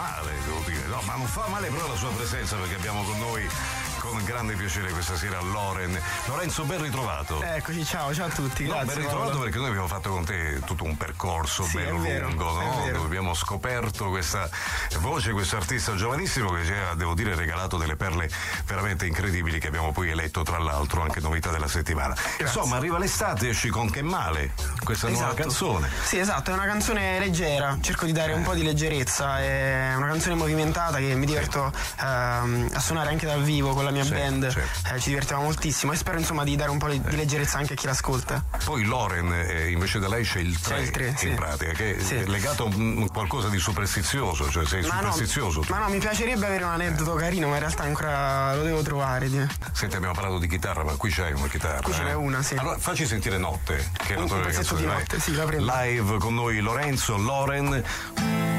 male, devo dire. No, ma non fa male però la sua presenza, perché abbiamo con noi con grande piacere questa sera Loren. Lorenzo, ben ritrovato. Eccoci, ciao a tutti. No, grazie. ben ritrovato perché noi abbiamo fatto con te tutto un percorso bello lungo, no? Dove abbiamo scoperto questa voce, questo artista giovanissimo che ci ha, devo dire, regalato delle perle veramente incredibili che abbiamo poi eletto, tra l'altro, anche novità della settimana. Grazie. Insomma, arriva l'estate, esci con Che male, questa nuova canzone. Sì, esatto, è una canzone leggera, cerco di dare un po' di leggerezza, è una canzone movimentata che mi diverto a suonare anche dal vivo con la mia band, ci divertiamo moltissimo e spero insomma di dare un po' di leggerezza anche a chi l'ascolta. Poi Loren, invece da lei c'è il 3 in pratica, che è legato a qualcosa di superstizioso, cioè sei superstizioso tu. Ma no, mi piacerebbe avere un aneddoto carino, ma in realtà ancora lo devo trovare. Senti, abbiamo parlato di chitarra, ma qui c'hai una chitarra. Qui ce n'è una, sì. Allora facci sentire Notte, che è un pezzetto di Notte, sì, la prendo. Live con noi Lorenzo, Loren.